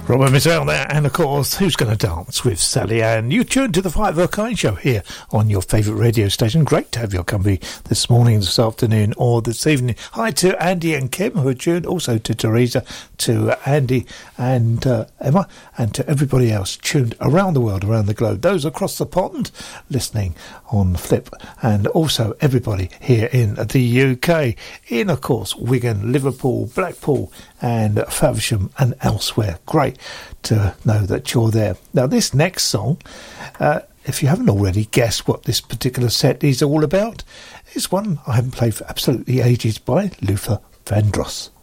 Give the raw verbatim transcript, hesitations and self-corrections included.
Robert Mitchell there, and of course, Who's Gonna Dance with Sally Ann. You tuned to the Five O'Kine Show here on your favourite radio station. Great to have your company this morning, this afternoon, or this evening. Hi to Andy and Kim who are tuned, also to Teresa, to Andy and uh, Emma, and to everybody else tuned around the world, around the globe. Those across the pond listening on Flip, and also everybody here in the U K, in of course Wigan, Liverpool, Blackpool, and Faversham and elsewhere. Great to know that you're there. Now this next song, uh, if you haven't already guessed what this particular set is all about, is one I haven't played for absolutely ages by Luther Vandross.